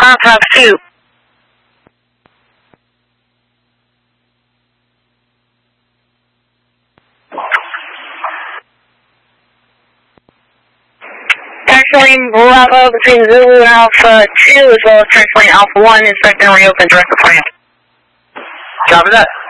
Alpha 2. Taxiing Bravo between Zulu and Alpha 2 as well as taxiing Alpha 1. Inspect and reopen direct to France. Copy that.